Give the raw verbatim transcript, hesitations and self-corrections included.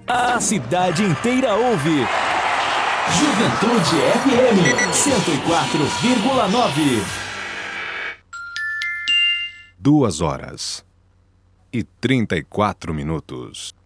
A cidade inteira ouve. Juventude F M cento e quatro vírgula nove. Duas horas e trinta e quatro minutos.